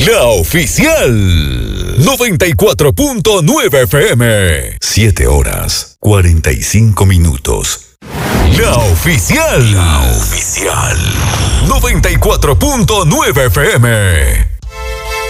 La Oficial 94.9 FM. 7 horas 45 minutos. La Oficial 94.9 FM.